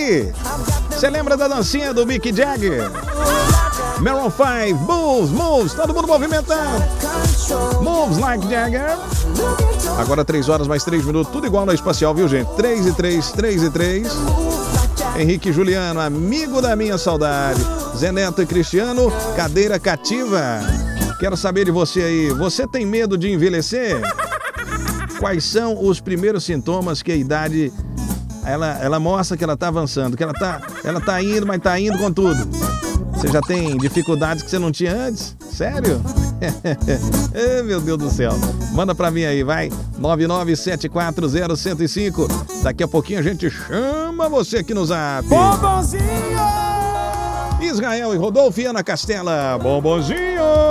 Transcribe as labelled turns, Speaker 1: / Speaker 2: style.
Speaker 1: Rick. Você lembra da dancinha do Mick Jagger? Maroon 5, Moves, todo mundo movimentando. Moves like Jagger. Agora 3 horas mais 3 minutos, tudo igual na Espacial, viu, gente? 3 e 3. Henrique e Juliano, amigo da minha saudade. Zé Neto e Cristiano, cadeira cativa. Quero saber de você aí, você tem medo de envelhecer? Quais são os primeiros sintomas que a idade, ela mostra que ela tá avançando, que ela tá indo, mas tá indo com tudo? Você já tem dificuldades que você não tinha antes? Sério? Meu Deus do céu. Manda pra mim aí, vai. 997401005. Daqui a pouquinho a gente chama você aqui no Zap.
Speaker 2: Bombonzinho!
Speaker 1: Israel e Rodolfo e Ana Castela. Bombonzinho!